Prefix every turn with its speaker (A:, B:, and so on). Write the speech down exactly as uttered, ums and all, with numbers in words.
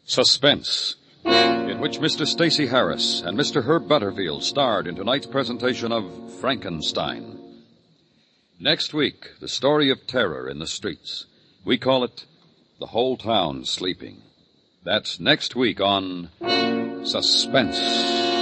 A: Suspense, in which Mister Stacey Harris and Mister Herb Butterfield starred in tonight's presentation of Frankenstein. Next week, the story of terror in the streets. We call it The Whole Town Sleeping. That's next week on Suspense.